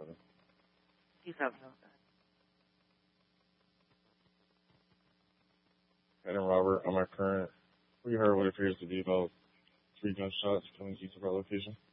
He's having a Adam Robert, on my current, we heard what appears to be about 3 gunshots coming east of our location.